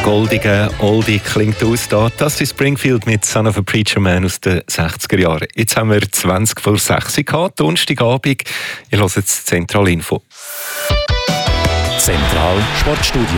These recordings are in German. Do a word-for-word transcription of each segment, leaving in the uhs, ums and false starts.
goldigen Oldie klingt aus da. Das ist Springfield mit Son of a Preacher Man aus den sechziger Jahren. Jetzt haben wir zwanzig vor sechs gehabt, Donnerstagabend. Ihr hört jetzt Zentralinfo. Zentral Sportstudio.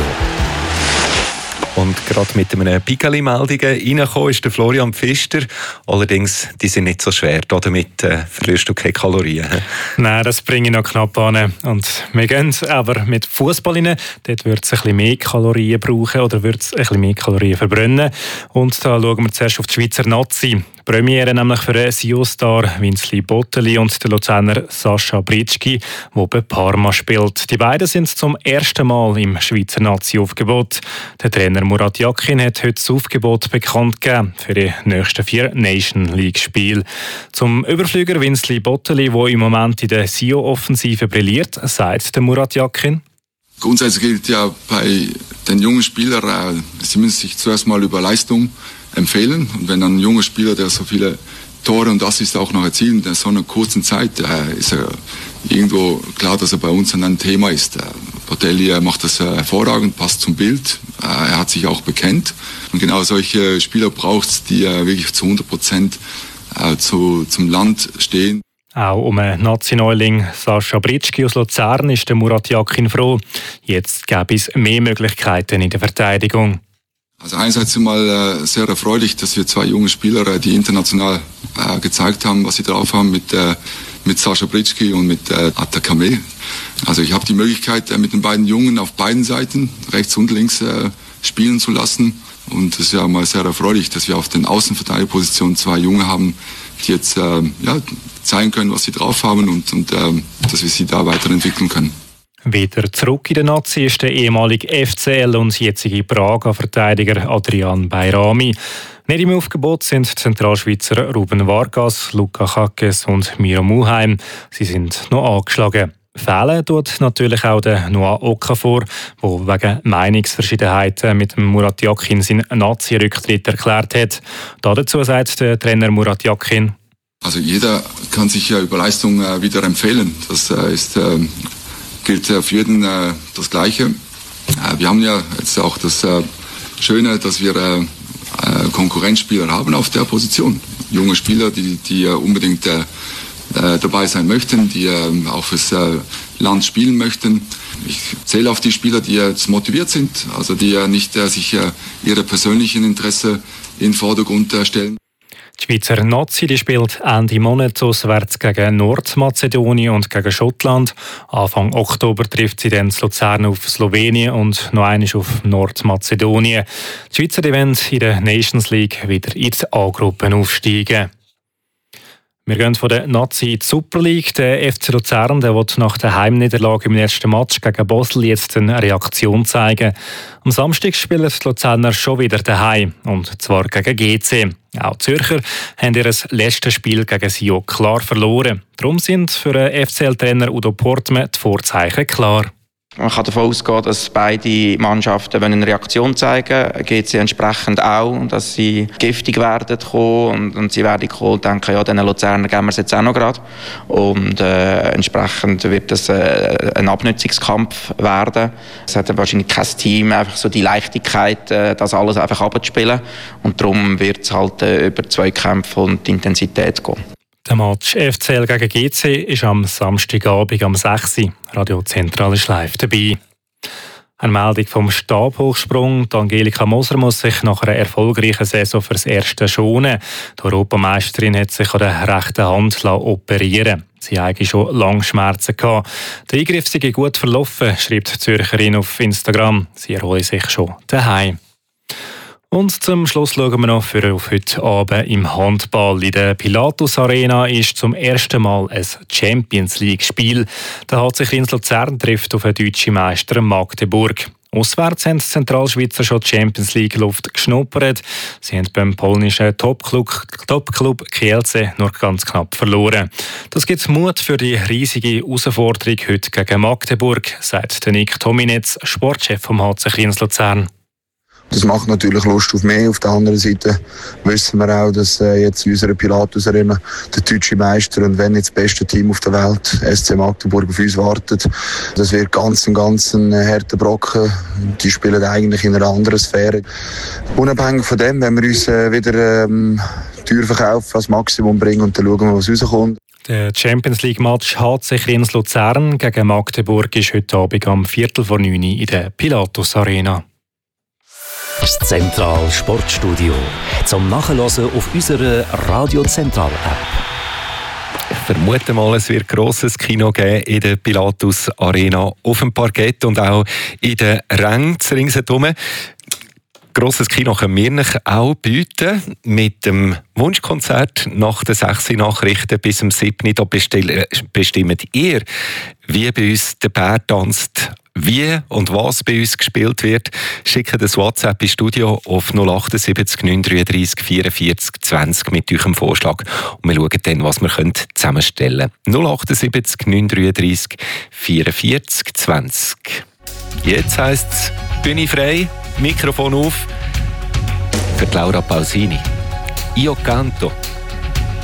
Und gerade mit einer Pigali-Meldung reingekommen ist der Florian Pfister. Allerdings, die sind nicht so schwer. Damit äh, verlierst du keine Kalorien. He? Nein, das bringe ich noch knapp an. Und wir gehen aber mit Fußball rein. Dort wird es ein bisschen mehr Kalorien brauchen oder wird es ein bisschen mehr Kalorien verbrennen. Und da schauen wir zuerst auf die Schweizer Nazi. Premiere nämlich für den S I O-Star Winzli Botteli und den Luzerner Sascha Britschki, der bei Parma spielt. Die beiden sind zum ersten Mal im Schweizer Nazi-Aufgebot. Der Trainer Murat Yakin hat heute das Aufgebot bekannt gegeben für die nächsten vier Nation League-Spiele. Zum Überflüger Winzli Botteli, der im Moment in der S I O-Offensive brilliert, sagt der Murat Yakin. Grundsätzlich gilt ja bei den jungen Spielern, sie müssen sich zuerst mal über Leistung empfehlen. Und wenn dann ein junger Spieler, der so viele Tore und Assists auch noch erzielt, in so einer kurzen Zeit, äh, ist er irgendwo klar, dass er bei uns ein Thema ist. Äh, Botteli äh, macht das äh, hervorragend, passt zum Bild. Äh, er hat sich auch bekennt. Und genau solche Spieler braucht es, die äh, wirklich zu hundert Prozent äh, zu, zum Land stehen. Auch um einen Nazi-Neuling Sascha Britschki aus Luzern ist der Murat Yakin froh. Jetzt gäbe es mehr Möglichkeiten in der Verteidigung. Also einerseits mal äh, sehr erfreulich, dass wir zwei junge Spieler, äh, die international äh, gezeigt haben, was sie drauf haben, mit, äh, mit Sascha Britschki und mit äh, Atakame. Also ich habe die Möglichkeit, äh, mit den beiden Jungen auf beiden Seiten, rechts und links, äh, spielen zu lassen. Und es ist ja mal sehr erfreulich, dass wir auf den Außenverteidigerpositionen zwei Junge haben, die jetzt äh, ja, zeigen können, was sie drauf haben und, und äh, dass wir sie da weiterentwickeln können. Wieder zurück in der Nazi ist der ehemalige F C L und jetzige Braga-Verteidiger Adrian Bayrami. Nicht im Aufgebot sind Zentralschweizer Ruben Vargas, Luca Chackes und Miro Muheim. Sie sind noch angeschlagen. Fehlen tut natürlich auch der Noah Okafor, der wegen Meinungsverschiedenheiten mit dem Murat Yakin seinen Nazi-Rücktritt erklärt hat. Dazu sagt der Trainer Murat Yakin: Also jeder kann sich ja über Leistung äh, wieder empfehlen. Das äh, ist, äh, gilt äh, für jeden äh, das Gleiche. Äh, wir haben ja jetzt auch das äh, Schöne, dass wir äh, äh, Konkurrenzspieler haben auf der Position. Junge Spieler, die, die äh, unbedingt äh, dabei sein möchten, die äh, auch fürs äh, Land spielen möchten. Ich zähle auf die Spieler, die jetzt motiviert sind, also die äh, nicht äh, sich äh, ihre persönlichen Interessen in den Vordergrund äh, stellen. Die Schweizer Nazi die spielt Ende Monat auswärts gegen Nordmazedonien und gegen Schottland. Anfang Oktober trifft sie dann Luzern auf Slowenien und noch einmal auf Nordmazedonien. Die Schweizer die wollen in der Nations League wieder in die A-Gruppe aufsteigen. Wir gehen von der Nazi in die Super League. Der F C Luzern der will nach der Heimniederlage im ersten Match gegen Basel jetzt eine Reaktion zeigen. Am Samstag spielen die Luzerner schon wieder daheim, und zwar gegen G C. Auch die Zürcher haben ihr letztes Spiel gegen Sio klar verloren. Darum sind für den F C L-Trainer Udo Portmann die Vorzeichen klar. Man kann davon ausgehen, dass beide Mannschaften eine Reaktion zeigen wollen. G C entsprechend auch, dass sie giftig werden kommen und, und sie werden kommen und denken, ja, den Luzerner geben wir es jetzt auch noch gerade. Und äh, entsprechend wird das äh, ein Abnutzungskampf werden. Es hat wahrscheinlich kein Team einfach so die Leichtigkeit, äh, das alles einfach abzuspielen. Und darum wird es halt äh, über Zweikämpfe und die Intensität gehen. Der Match F C L gegen G C ist am Samstagabend um sechs Uhr. Radio Zentral ist live dabei. Eine Meldung vom Stabhochsprung. Die Angelika Moser muss sich nach einer erfolgreichen Saison fürs Erste schonen. Die Europameisterin hat sich an der rechten Hand operieren lassen. Sie hatte schon lange Schmerzen. Der Eingriff sei gut verlaufen, schreibt die Zürcherin auf Instagram. Sie erhole sich schon daheim. Und zum Schluss schauen wir noch für auf heute Abend im Handball. In der Pilatus Arena ist zum ersten Mal ein Champions League-Spiel. Der H C Kriens Luzern trifft auf den deutschen Meister Magdeburg. Auswärts haben die Zentralschweizer schon die Champions League-Luft geschnuppert. Sie haben beim polnischen Top-Club Top Kielce nur ganz knapp verloren. Das gibt Mut für die riesige Herausforderung heute gegen Magdeburg, sagt Nick Tominetz, Sportchef vom H C Kriens Luzern. Das macht natürlich Lust auf mehr. Auf der anderen Seite wissen wir auch, dass äh, jetzt in unserer Pilatus Arena der deutsche Meister und wenn nicht das beste Team auf der Welt, S C Magdeburg, auf uns wartet. Das wird ganz, ganz ein harter Brocken. Die spielen eigentlich in einer anderen Sphäre. Unabhängig von dem, wenn wir uns äh, wieder ähm, teuer verkaufen, als Maximum bringen und dann schauen wir, was rauskommt. Der Champions League Match H C Kriens Luzern gegen Magdeburg ist heute Abend am Viertel vor neun in der Pilatus Arena. Das Zentral Sportstudio zum Nachhören auf unserer Radio Zentral App. Ich vermute mal, es wird grosses Kino geben in der Pilatus Arena auf dem Parkett und auch in den Rängen ringsherum. Grosses Kino können wir euch auch bieten mit dem Wunschkonzert nach den sechs Nachrichten bis zum sieben. Da bestimmt ihr, wie bei uns der Bär tanzt, wie und was bei uns gespielt wird. Schickt das WhatsApp ins Studio auf null acht sieben neun drei drei vier vier zwanzig mit eurem Vorschlag. Und wir schauen dann, was wir zusammenstellen können. null acht sieben neun drei drei vier vier zwanzig. Jetzt heisst es Bühne frei, Mikrofon auf für Laura Pausini. Io canto.